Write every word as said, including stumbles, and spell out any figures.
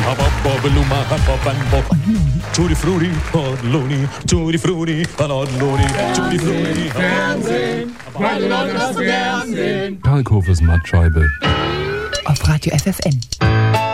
Tutti Frutti, Portoloni, Tutti Frutti, Portoloni, Tutti Frutti. Fernsehen, weil die Leute das so gern sehen. Kalkhofes Mattscheibe. Auf Radio F F N.